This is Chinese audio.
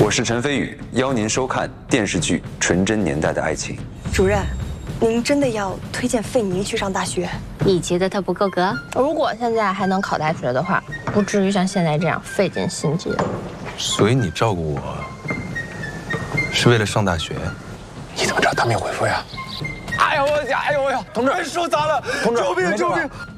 我是陈飞宇，邀您收看电视剧《纯真年代的爱情》。 主任，您真的要推荐费妮去上大学？ 你觉得他不够格？ 如果现在还能考大学的话，不至于像现在这样费尽心机。 所以你照顾我，是为了上大学？ 你怎么知道他没回复呀？哎呀，我的家！哎呦，同志，手砸了！同志，救命！救命！